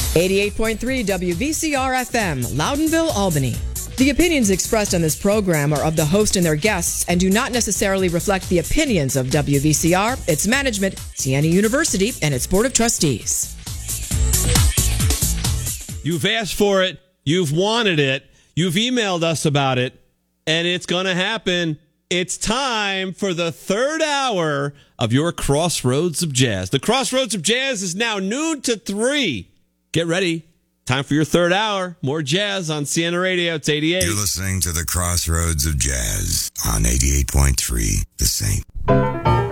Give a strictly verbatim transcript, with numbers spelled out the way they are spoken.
eighty-eight point three W V C R F M, Loudonville, Albany. The opinions expressed on this program are of the host and their guests and do not necessarily reflect the opinions of W V C R, its management, Siena University, and its Board of Trustees. You've asked for it. You've wanted it. You've emailed us about it. And it's going to happen. It's time for the third hour of your Crossroads of Jazz. The Crossroads of Jazz is now noon to three. Get ready. Time for your third hour. More jazz on Siena Radio. It's eighty-eight. You're listening to the Crossroads of Jazz on eighty-eight point three, The Saint.